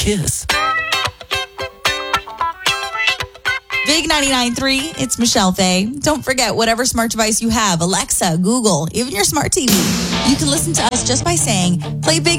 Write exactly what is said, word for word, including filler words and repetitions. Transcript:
Kiss. Big ninety-nine point three, it's Michelle Faye. Don't forget, whatever smart device you have, Alexa, Google, even your smart T V, you can listen to us just by saying, play Big